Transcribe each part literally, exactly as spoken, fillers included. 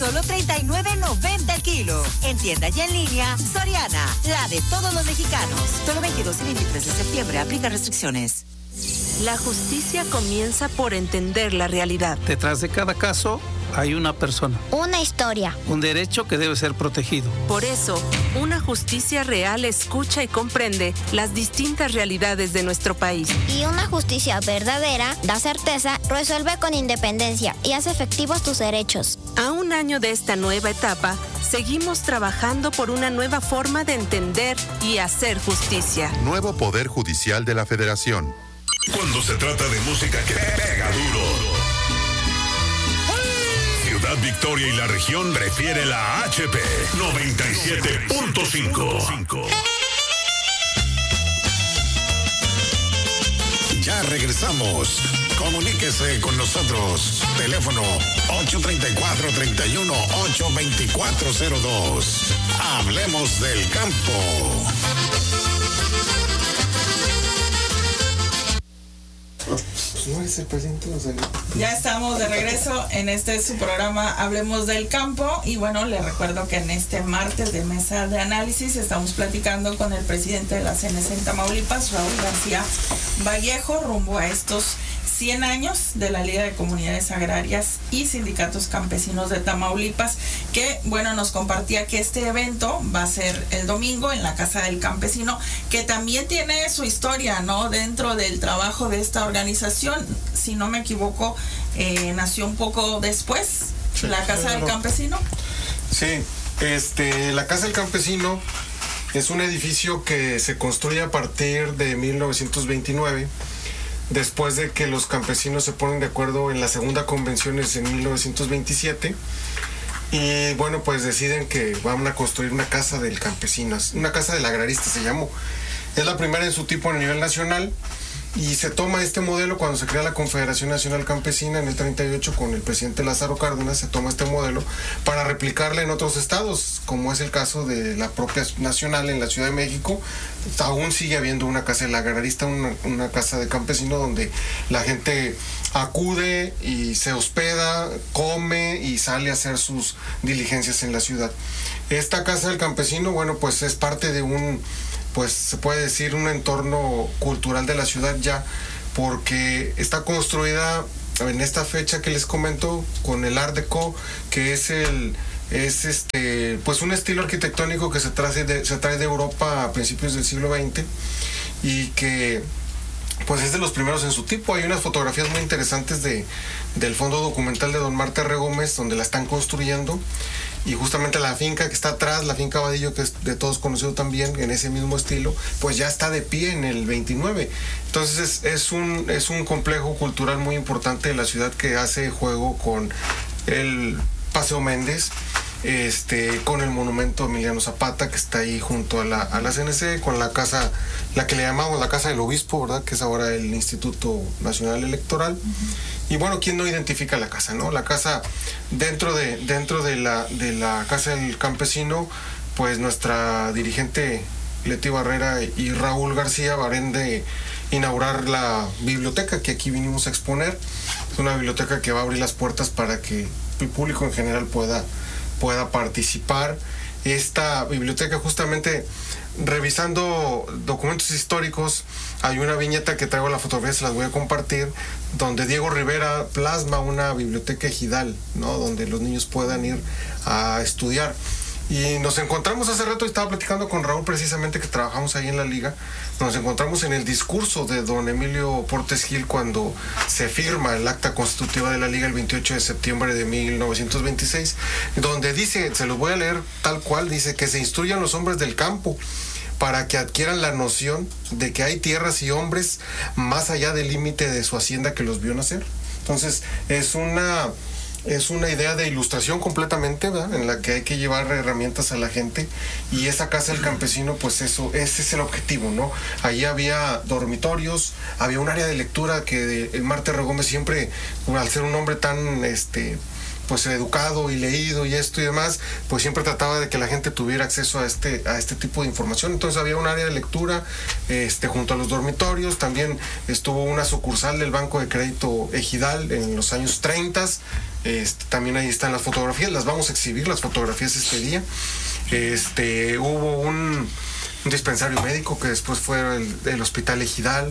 solo treinta y nueve noventa el kilo. En tienda y en línea, Soriana, la de todos los mexicanos. Solo veintidós y veintitrés de septiembre, aplica restricciones. La justicia comienza por entender la realidad. Detrás de cada caso hay una persona. Una historia. Un derecho que debe ser protegido. Por eso, una justicia real escucha y comprende las distintas realidades de nuestro país. Y una justicia verdadera da certeza, resuelve con independencia y hace efectivos tus derechos. A un año de esta nueva etapa, seguimos trabajando por una nueva forma de entender y hacer justicia. Nuevo Poder Judicial de la Federación. Cuando se trata de música que pega duro, Ciudad Victoria y la región prefiere la H P noventa y siete punto cinco. Ya regresamos. Comuníquese con nosotros. Teléfono ocho tres cuatro, tres uno ocho, dos cuatro cero dos. Hablemos del campo. No es el presidente, no sé. Ya estamos de regreso en este su programa Hablemos del Campo y bueno, les recuerdo que en este martes de mesa de análisis estamos platicando con el presidente de la C N C en Tamaulipas, Raúl García Vallejo, rumbo a estos cien años de la Liga de Comunidades Agrarias y Sindicatos Campesinos de Tamaulipas, que bueno, nos compartía que este evento va a ser el domingo en la Casa del Campesino, que también tiene su historia, ¿no? Dentro del trabajo de esta organización, si no me equivoco, eh, nació un poco después, sí, la Casa claro. del Campesino. Sí, este, la Casa del Campesino es un edificio que se construye a partir de mil novecientos veintinueve, después de que los campesinos se ponen de acuerdo en la segunda convención en mil novecientos veintisiete y bueno, pues deciden que van a construir una casa del campesino, una casa del agrarista se llamó. Es la primera en su tipo a nivel nacional y se toma este modelo cuando se crea la Confederación Nacional Campesina en el treinta y ocho con el presidente Lázaro Cárdenas. Se toma este modelo para replicarla en otros estados, como es el caso de la propia nacional en la Ciudad de México. Aún sigue habiendo una casa del agrarista, una, una casa de campesino donde la gente acude y se hospeda, come y sale a hacer sus diligencias en la ciudad. Esta casa del campesino, bueno, pues es parte de un, pues se puede decir un entorno cultural de la ciudad ya, porque está construida en esta fecha que les comento con el Art Deco, que es el es este pues un estilo arquitectónico que se trae de, se trae de Europa a principios del siglo veinte y que pues es de los primeros en su tipo. Hay unas fotografías muy interesantes de del fondo documental de don Marte R. Gómez donde la están construyendo. Y justamente la finca que está atrás, la finca Vadillo, que es de todos conocido también, en ese mismo estilo, pues ya está de pie en el veintinueve. Entonces es, es, un, es un complejo cultural muy importante de la ciudad que hace juego con el Paseo Méndez, este, con el monumento Emiliano Zapata, que está ahí junto a la, a la C N C, con la casa, la que le llamamos la Casa del Obispo, ¿verdad? Que es ahora el Instituto Nacional Electoral. Uh-huh. Y bueno, ¿quién no identifica la casa, no? La casa, dentro de, dentro de la, de la Casa del Campesino, pues nuestra dirigente Leti Barrera y Raúl García van de inaugurar la biblioteca que aquí vinimos a exponer. Es una biblioteca que va a abrir las puertas para que el público en general pueda, pueda participar. Esta biblioteca, justamente revisando documentos históricos, hay una viñeta que traigo la fotografía, se las voy a compartir, donde Diego Rivera plasma una biblioteca ejidal, ¿no? Donde los niños puedan ir a estudiar. Y nos encontramos hace rato, estaba platicando con Raúl precisamente, que trabajamos ahí en la liga, nos encontramos en el discurso de don Emilio Portes Gil cuando se firma el acta constitutiva de la liga el veintiocho de septiembre de mil novecientos veintiséis, donde dice, se los voy a leer tal cual, dice que se instruyan los hombres del campo para que adquieran la noción de que hay tierras y hombres más allá del límite de su hacienda que los vio nacer. Entonces es una... es una idea de ilustración completamente, ¿verdad? En la que hay que llevar herramientas a la gente, y esa Casa del Campesino, pues eso, ese es el objetivo, ¿no? Ahí había dormitorios, había un área de lectura que el Marte R. Gómez siempre, al ser un hombre tan, este, pues educado y leído y esto y demás, pues siempre trataba de que la gente tuviera acceso a este, a este tipo de información. Entonces había un área de lectura este, junto a los dormitorios. También estuvo una sucursal del Banco de Crédito Ejidal en los años treinta. Este, también ahí están las fotografías, las vamos a exhibir, las fotografías este día. Este, hubo un, un dispensario médico que después fue el, el Hospital Ejidal.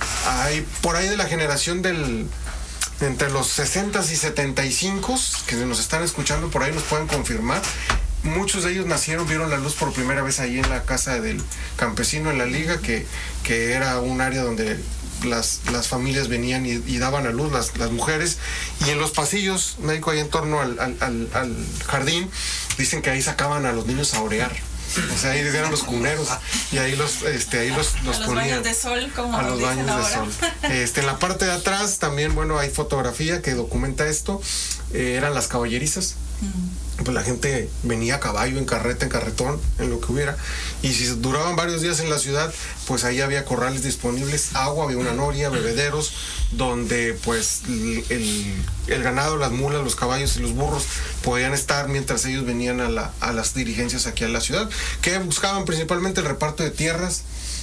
Hay por ahí de la generación del entre los sesenta y setenta y cinco que nos están escuchando, por ahí nos pueden confirmar. Muchos de ellos nacieron, vieron la luz por primera vez ahí en la casa del campesino en la Liga, que, que era un área donde las, las familias venían y, y daban a luz, las, las mujeres, y en los pasillos, médico, ahí en torno al, al, al, al jardín, dicen que ahí sacaban a los niños a orear. O sea, ahí eran los cuneros y ahí los, este, ahí los, los, a los ponían. baños de sol, como a los baños ahora. de sol. Este, en la parte de atrás también, bueno, hay fotografía que documenta esto. Eh, eran las caballerizas. Mm. Pues la gente venía a caballo, en carreta, en carretón, en lo que hubiera. Y si duraban varios días en la ciudad, pues ahí había corrales disponibles, agua, había una noria, bebederos, donde pues el, el ganado, las mulas, los caballos y los burros podían estar mientras ellos venían a, la, a las dirigencias aquí a la ciudad, que buscaban principalmente el reparto de tierras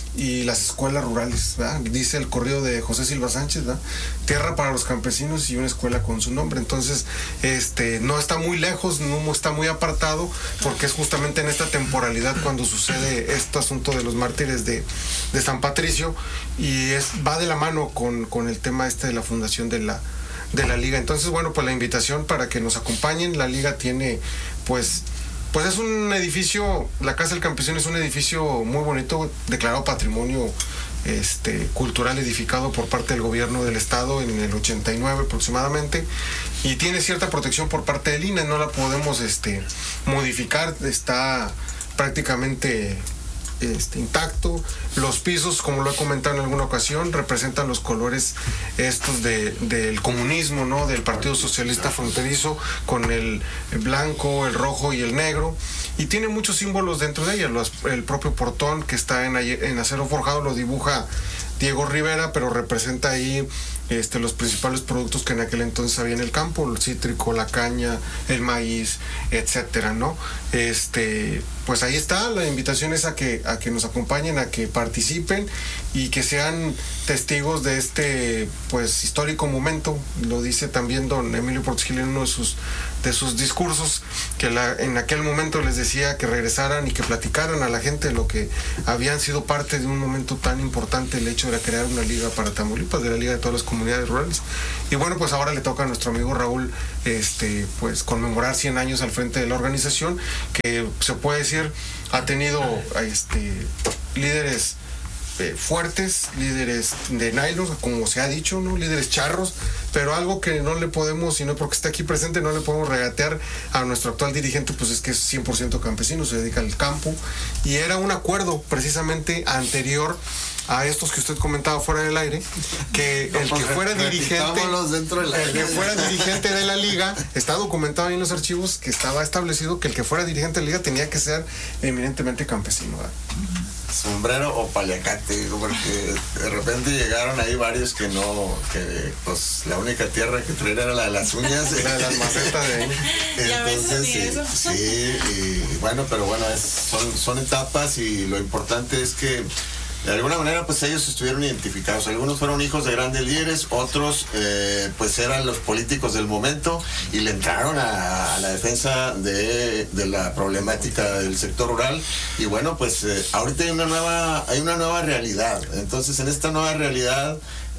y las escuelas rurales, ¿verdad? Dice el correo de José Silva Sánchez, ¿verdad? Tierra para los campesinos y una escuela con su nombre. Entonces, este, no está muy lejos, no está muy apartado, porque es justamente en esta temporalidad cuando sucede este asunto de los mártires de, de San Patricio, y es, va de la mano con, con el tema este de la fundación de la, de la Liga. Entonces, bueno, pues la invitación para que nos acompañen. La Liga tiene, pues, Pues es un edificio, la Casa del Campesino es un edificio muy bonito, declarado patrimonio este, cultural, edificado por parte del gobierno del estado en el ochenta y nueve aproximadamente, y tiene cierta protección por parte del I N E, no la podemos este, modificar, está prácticamente Este, intacto. Los pisos, como lo he comentado en alguna ocasión, representan los colores estos de, del comunismo, ¿no? Del Partido Socialista Fronterizo, con el, el blanco, el rojo y el negro, y tiene muchos símbolos dentro de ella. Los, el propio portón que está en, en acero forjado lo dibuja Diego Rivera, pero representa ahí este, los principales productos que en aquel entonces había en el campo: el cítrico, la caña, el maíz, etcétera, ¿no? Este, pues ahí está, la invitación es a que, a que nos acompañen, a que participen y que sean testigos de este, pues, histórico momento. Lo dice también don Emilio Portes Gil en uno de sus, de sus discursos, que la, en aquel momento les decía que regresaran y que platicaran a la gente de lo que habían sido parte de un momento tan importante, el hecho de crear una liga para Tamaulipas, de la Liga de todas las comunidades rurales. Y bueno, pues ahora le toca a nuestro amigo Raúl este, pues conmemorar cien años al frente de la organización, que se puede decir ha tenido este, líderes eh, fuertes, líderes de nylon, como se ha dicho, ¿no? Líderes charros, pero algo que no le podemos, sino porque está aquí presente, no le podemos regatear a nuestro actual dirigente, pues es que es cien por ciento campesino, se dedica al campo, y era un acuerdo precisamente anterior a estos que usted comentaba fuera del aire, que el que fuera dirigente el que fuera dirigente de la liga, está documentado ahí en los archivos que estaba establecido que el que fuera dirigente de la liga tenía que ser eminentemente campesino, ¿verdad? Sombrero o paliacate, porque de repente llegaron ahí varios que no, que pues la única tierra que traían era la de las uñas, la de las macetas de ahí. Entonces sí, sí, y bueno, pero bueno, es, son, son etapas, y lo importante es que de alguna manera pues ellos estuvieron identificados. Algunos fueron hijos de grandes líderes, otros eh, pues eran los políticos del momento y le entraron a, a la defensa de, de la problemática del sector rural. Y bueno, pues eh, ahorita hay una nueva hay una nueva realidad. Entonces en esta nueva realidad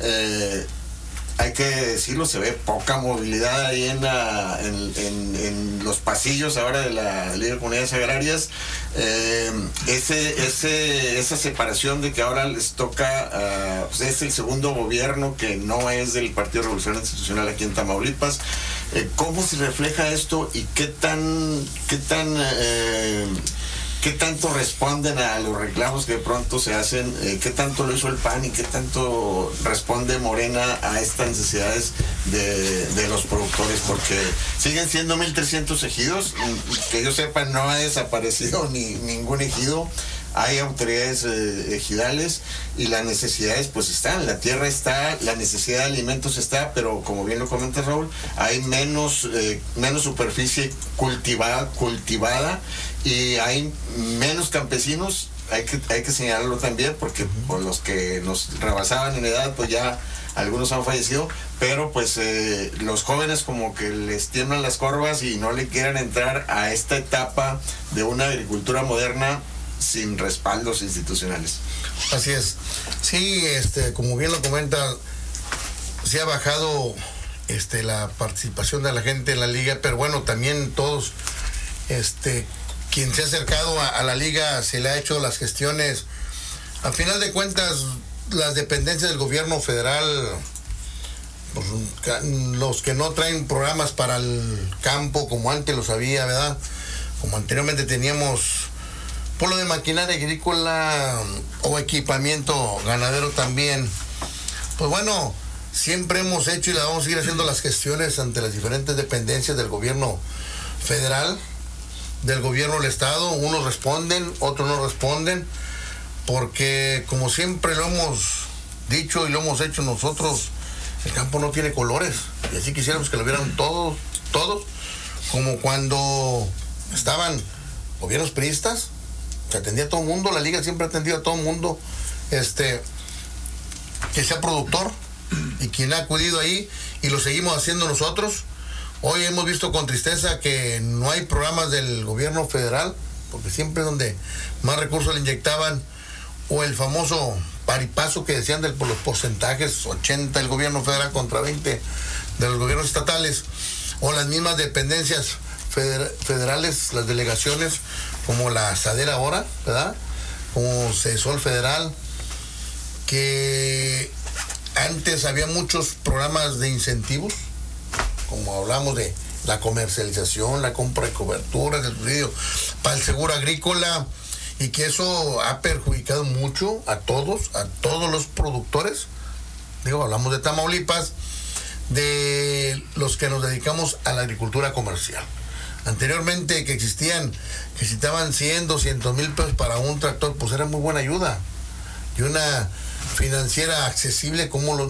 eh, hay que decirlo, se ve poca movilidad ahí en, la, en, en, en los pasillos ahora de la Ley de Comunidades Agrarias. Eh, ese, ese, esa separación de que ahora les toca, uh, pues es el segundo gobierno que no es del Partido Revolucionario Institucional aquí en Tamaulipas. Eh, ¿Cómo se refleja esto y qué tan, qué tan eh, ¿qué tanto responden a los reclamos que de pronto se hacen? Eh, ¿Qué tanto lo hizo el P A N y qué tanto responde Morena a estas necesidades de, de los productores? Porque siguen siendo mil trescientos ejidos, que yo sepa no ha desaparecido ni ningún ejido. hay autoridades eh, ejidales y las necesidades pues están, la tierra está, la necesidad de alimentos está, pero como bien lo comenta Raúl, hay menos, eh, menos superficie cultivada, cultivada y hay menos campesinos. Hay que, hay que señalarlo también porque por los que nos rebasaban en edad pues ya algunos han fallecido, pero pues eh, los jóvenes como que les tiemblan las corvas y no le quieren entrar a esta etapa de una agricultura moderna sin respaldos institucionales. Así es. Sí, este, como bien lo comenta, se ha bajado este, la participación de la gente en la liga, pero bueno, también todos, este, quien se ha acercado a, a la liga se le ha hecho las gestiones. Al final de cuentas, las dependencias del gobierno federal, pues, los que no traen programas para el campo como antes los había, ¿verdad? Como anteriormente teníamos por lo de maquinaria agrícola o equipamiento ganadero también. Pues bueno, siempre hemos hecho y la vamos a seguir haciendo las gestiones ante las diferentes dependencias del gobierno federal, del gobierno del estado. Unos responden, otros no responden, porque como siempre lo hemos dicho y lo hemos hecho nosotros, el campo no tiene colores, y así quisiéramos que lo vieran todos, todos, como cuando estaban gobiernos priistas, que atendía a todo el mundo. La liga siempre ha atendido a todo el mundo, este, que sea productor, y quien ha acudido ahí, y lo seguimos haciendo nosotros. Hoy hemos visto con tristeza que no hay programas del gobierno federal, porque siempre donde más recursos le inyectaban, o el famoso paripazo que decían de los porcentajes, ochenta el gobierno federal contra veinte de los gobiernos estatales, o las mismas dependencias feder federales, las delegaciones, como la SADER ahora, ¿verdad? Como CESOL federal, que antes había muchos programas de incentivos, como hablamos de la comercialización, la compra de coberturas, el subsidio para el seguro agrícola, y que eso ha perjudicado mucho a todos, a todos los productores. Digo, hablamos de Tamaulipas, de los que nos dedicamos a la agricultura comercial. Anteriormente, que existían, que necesitaban cien, doscientos mil pesos para un tractor, pues era muy buena ayuda. Y una financiera accesible como lo,